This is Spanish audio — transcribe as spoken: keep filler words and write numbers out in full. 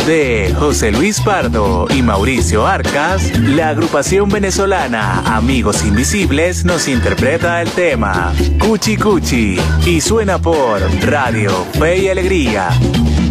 de José Luis Pardo y Mauricio Arcas, la agrupación venezolana Amigos Invisibles nos interpreta el tema Cuchi Cuchi y suena por Radio Fe y Alegría.